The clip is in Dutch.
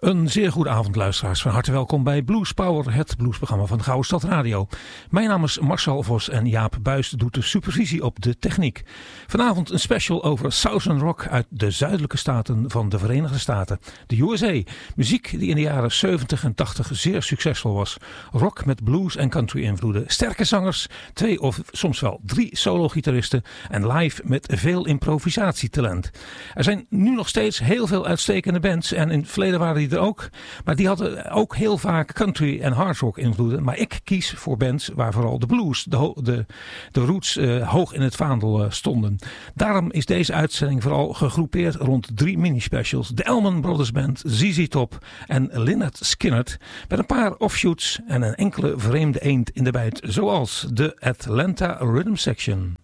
Een zeer goede avond, luisteraars. Van harte welkom bij Blues Power, het bluesprogramma van Gouden Stad Radio. Mijn naam is Marcel Vos en Jaap Buys doet de supervisie op de techniek. Vanavond een special over Southern Rock uit de zuidelijke staten van de Verenigde Staten, de USA. Muziek die in de jaren 70 en 80 zeer succesvol was. Rock met blues en country invloeden. Sterke zangers, 2 of soms wel 3 solo-gitaristen en live met veel improvisatietalent. Er zijn nu nog steeds heel veel uitstekende bands en in het verleden waren die er ook. Maar die hadden ook heel vaak country en hard rock invloeden. Maar ik kies voor bands waar vooral de blues, de roots hoog in het vaandel stonden. Daarom is deze uitzending vooral gegroepeerd rond 3 mini-specials. De Allman Brothers Band, ZZ Top en Lynyrd Skynyrd. Met een paar offshoots en een enkele vreemde eend in de bijt. Zoals de Atlanta Rhythm Section.